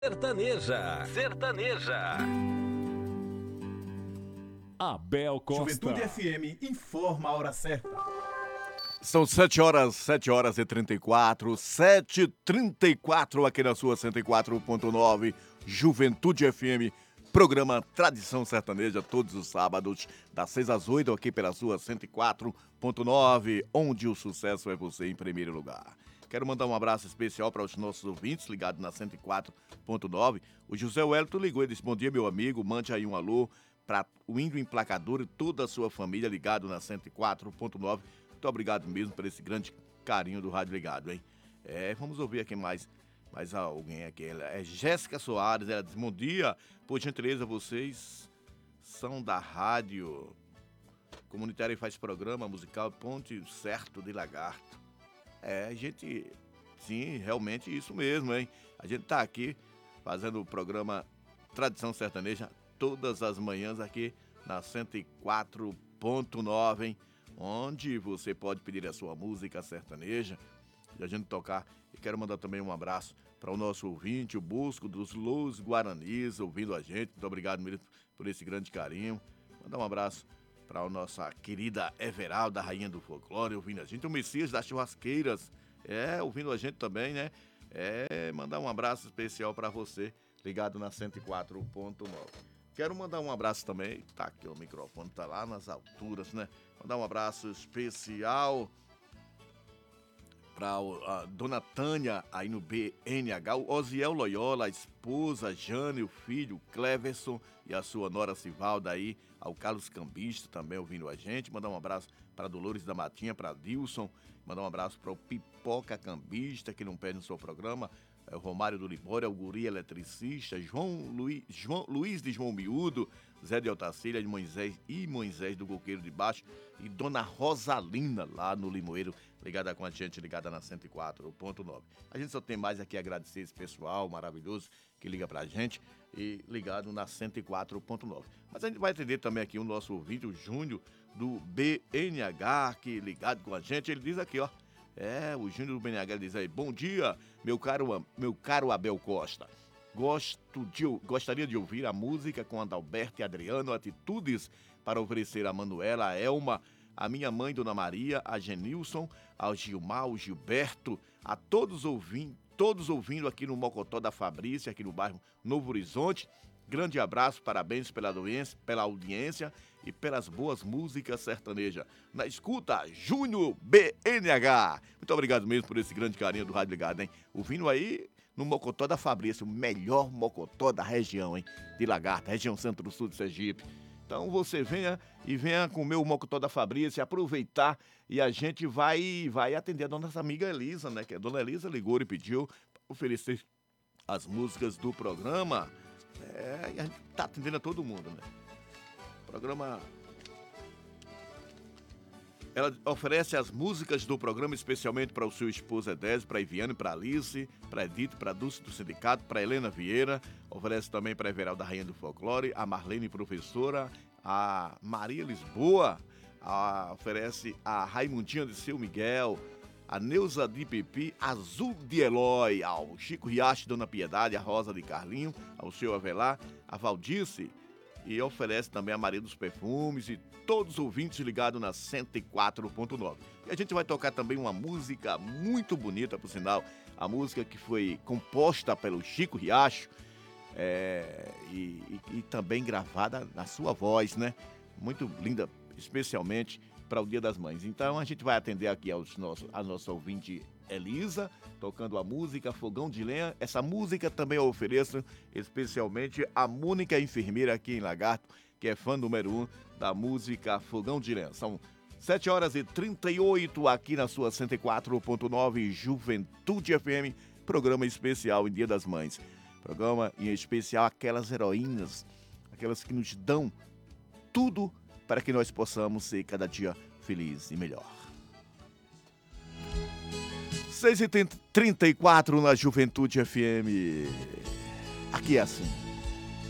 Sertaneja. Abel Costa. Juventude FM informa a hora certa. São 7 horas e 34, 7h34 aqui na sua 104.9, Juventude FM, programa Tradição Sertaneja, todos os sábados, das 6 às 8, aqui pela sua 104.9, onde o sucesso é você em primeiro lugar. Quero mandar um abraço especial para os nossos ouvintes ligados na 104.9. O José Wellington ligou e disse: bom dia, meu amigo, mande aí um alô para o Índio Emplacador e toda a sua família ligado na 104.9. Muito obrigado mesmo por esse grande carinho do rádio ligado, hein? Vamos ouvir aqui mais alguém aqui. Ela é Jéssica Soares, ela diz: bom dia, por gentileza, vocês são da rádio comunitária e faz programa musical Ponte Certo de Lagarto. Sim, realmente isso mesmo, hein? A gente tá aqui fazendo o programa Tradição Sertaneja todas as manhãs aqui na 104.9, hein? Onde você pode pedir a sua música sertaneja e a gente tocar. E quero mandar também um abraço para o nosso ouvinte, o Busco dos Luz Guaranis, ouvindo a gente. Muito obrigado mesmo por esse grande carinho. Mandar um abraço para a nossa querida Everalda, rainha do folclore, ouvindo a gente. O Messias das Churrasqueiras, ouvindo a gente também, né? Mandar um abraço especial para você, ligado na 104.9. Quero mandar um abraço também, tá aqui, o microfone tá lá nas alturas, né? Mandar um abraço especial para a dona Tânia, aí no BNH, o Osiel Loyola, a esposa, Jane, o filho, Cleverson e a sua nora Civalda aí, ao Carlos Cambista também ouvindo a gente. Mandar um abraço para Dolores da Matinha, para Dilson, mandar um abraço para o Pipoca Cambista, que não perde no seu programa, o Romário do Libório, o Guri Eletricista, João Luiz de João Miúdo, Zé de Altacília, de Moisés do Coqueiro de Baixo e Dona Rosalina lá no Limoeiro, ligada com a gente, ligada na 104.9. A gente só tem mais aqui a agradecer esse pessoal maravilhoso que liga pra gente e ligado na 104.9. Mas a gente vai atender também aqui o nosso ouvinte, o Júnior do BNH, que ligado com a gente, ele diz aqui, ó. O Júnior do BNH diz aí: bom dia, meu caro Abel Costa. Gostaria de ouvir a música com Adalberto e Adriano, Atitudes, para oferecer a Manuela, a Elma, a minha mãe, Dona Maria, a Genilson, ao Gilmar, ao Gilberto, a todos ouvindo aqui no Mocotó da Fabrícia, aqui no bairro Novo Horizonte. Grande abraço, parabéns pela audiência e pelas boas músicas sertanejas. Na escuta, Júnior BNH. Muito obrigado mesmo por esse grande carinho do Rádio Ligado, hein? Ouvindo aí no Mocotó da Fabrícia, o melhor mocotó da região, hein? De Lagarta, região centro-sul de Sergipe. Então você venha comer o Mocotó da Fabrícia, aproveitar e a gente vai atender a nossa amiga Elisa, né? Que a dona Elisa ligou e pediu para oferecer as músicas do programa. E a gente tá atendendo a todo mundo, né? O programa... Ela oferece as músicas do programa especialmente para o seu esposo Edésio, para a Iviane, para a Alice, para a Edith, para a Dulce do Sindicato, para a Helena Vieira. Oferece também para a Everalda, rainha do folclore, a Marlene, professora, a Maria Lisboa, oferece a Raimundinha de Seu Miguel, a Neuza de Pipi, a Azul de Eloy, ao Chico Riacho, Dona Piedade, a Rosa de Carlinho, ao seu Avelar, a Valdice, e oferece também a Maria dos Perfumes e todos os ouvintes ligados na 104.9. E a gente vai tocar também uma música muito bonita, por sinal, a música que foi composta pelo Chico Riacho e também gravada na sua voz, né? Muito linda, especialmente para o Dia das Mães. Então a gente vai atender aqui a nossa ouvinte Elisa, tocando a música Fogão de Lenha. Essa música também eu ofereço especialmente a Mônica Enfermeira aqui em Lagarto, que é fã número 1 da música Fogão de Lenha. São 7h38 aqui na sua 104.9 Juventude FM, programa especial em Dia das Mães. Programa em especial aquelas heroínas, aquelas que nos dão tudo para que nós possamos ser cada dia feliz e melhor. 6h34 na Juventude FM. Aqui é assim.